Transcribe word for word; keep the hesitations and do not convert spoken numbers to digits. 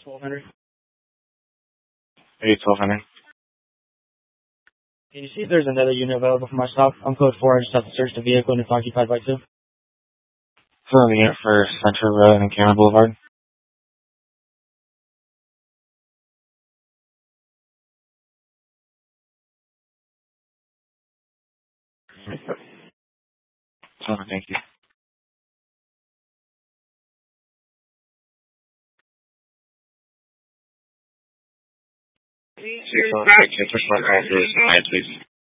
twelve hundred. Hey, twelve hundred. Can you see if there's another unit available for my stop? I'm code four. I just have to search the vehicle and it's occupied by two. Filling the unit for Central Road and Cameron Boulevard. Oh, thank you. So, you can push my call through, please.